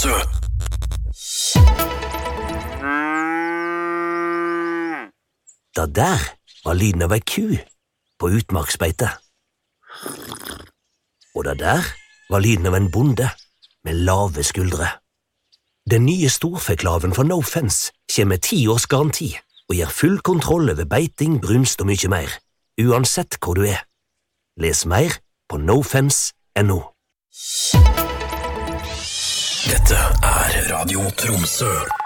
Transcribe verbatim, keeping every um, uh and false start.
Tromsø. Da der var lyden av ei ku på utmarksbeite. Og da der var lyden av en bonde med lave skuldre. Den nye storfeklaven fra No Fence kommer med ti års garanti og gir full kontroll over beiting, brunst og mye mer, uansett hvor du er. Les mer på nofence punktum no. Dette er Radio Tromsø.